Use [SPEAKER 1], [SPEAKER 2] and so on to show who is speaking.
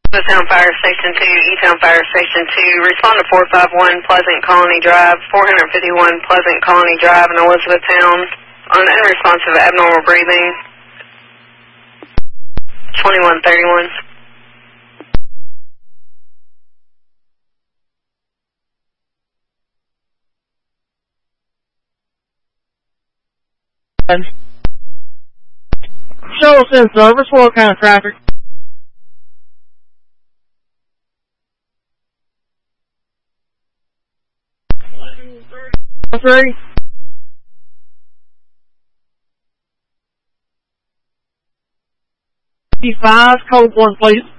[SPEAKER 1] Town Fire Station 2, E-Town Fire Station 2, respond to 451 Pleasant Colony Drive, 451 Pleasant Colony Drive in Elizabethtown, on unresponsive abnormal breathing, 2131.
[SPEAKER 2] Show us in service. What kind of traffic? Three. Five, code 1, please.